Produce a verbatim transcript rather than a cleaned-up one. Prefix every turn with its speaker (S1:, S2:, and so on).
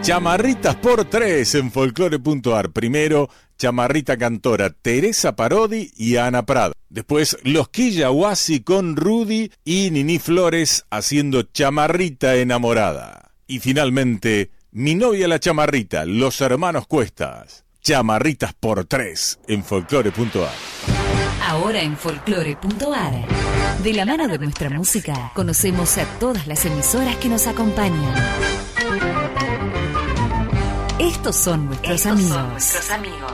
S1: Chamarritas por tres en folclore.ar. Primero, chamarrita cantora Teresa Parodi y Ana Prado. Después, los Quillawasi con Rudy y Nini Flores haciendo Chamarrita Enamorada. Y finalmente, Mi novia la chamarrita, los hermanos Cuestas. Chamarritas por tres en folclore.ar.
S2: Ahora en folclore.ar. De la mano de nuestra música, conocemos a todas las emisoras que nos acompañan. Estos son nuestros
S3: Estos
S2: amigos.
S3: son nuestros amigos.